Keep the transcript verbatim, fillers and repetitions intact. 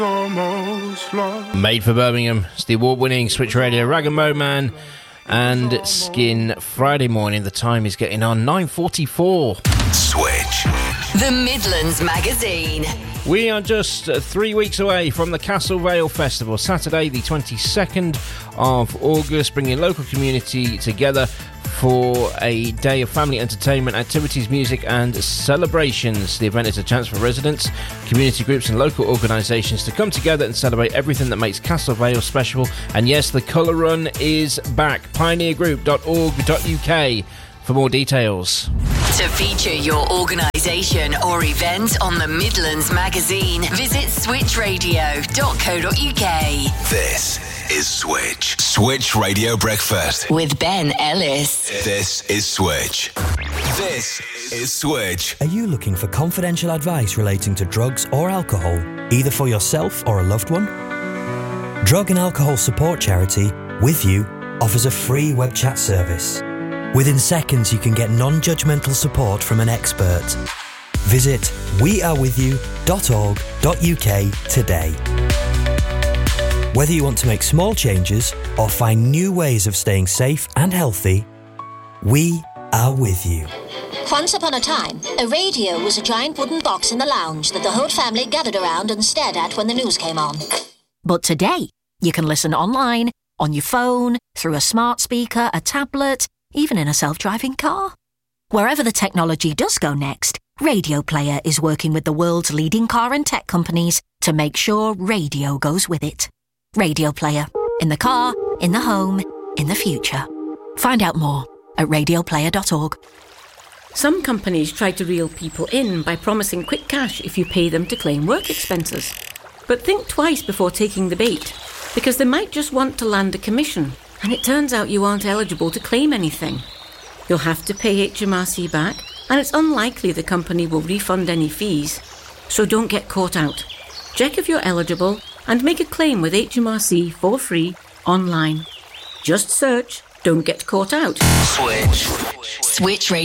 Made for Birmingham, it's the award-winning Switch Radio Rag and Bone Man and Skin. Friday morning, the time is getting on nine forty-four. Switch. The Midlands Magazine. We are just uh, three weeks away from the Castle Vale Festival, Saturday the twenty-second of August, bringing local community together for a day of family entertainment, activities, music and celebrations. The event is a chance for residents, community groups and local organisations to come together and celebrate everything that makes Castle Vale special. And yes, the Colour Run is back. pioneer group dot org dot U K for more details. To feature your organisation or event on the Midlands Magazine, visit switch radio dot co dot U K. This is Switch. Switch Radio Breakfast. With Ben Ellis. This is Switch. This is Switch. Are you looking for confidential advice relating to drugs or alcohol, either for yourself or a loved one? Drug and Alcohol Support Charity, With You, offers a free web chat service. Within seconds, you can get non-judgmental support from an expert. Visit we are with you dot org dot U K today. Whether you want to make small changes or find new ways of staying safe and healthy, we are with you. Once upon a time, a radio was a giant wooden box in the lounge that the whole family gathered around and stared at when the news came on. But today, you can listen online, on your phone, through a smart speaker, a tablet, even in a self-driving car. Wherever the technology does go next, Radio Player is working with the world's leading car and tech companies to make sure radio goes with it. Radio Player. In the car, in the home, in the future. Find out more at radio player dot org. Some companies try to reel people in by promising quick cash if you pay them to claim work expenses. But think twice before taking the bait, because they might just want to land a commission, and it turns out you aren't eligible to claim anything. You'll have to pay H M R C back, and it's unlikely the company will refund any fees. So don't get caught out. Check if you're eligible and make a claim with H M R C for free online. Just search Don't Get Caught Out. Switch. Switch Radio.